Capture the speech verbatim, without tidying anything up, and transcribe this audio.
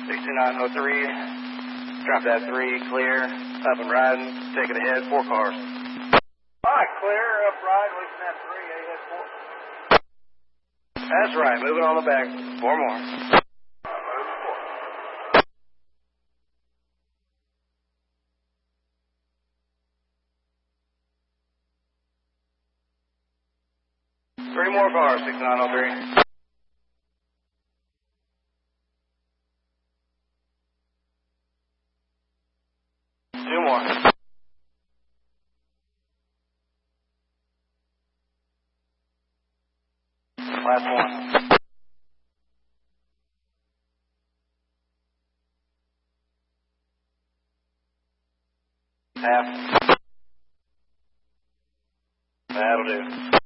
sixty-nine oh three, drop that three, clear, up and riding, take it ahead, four cars. All right, clear, up ride, looking at three, eight, head four. That's right, moving on the back, four more. Three more cars, sixty-nine oh three. Two more. Last one. Half. That'll do.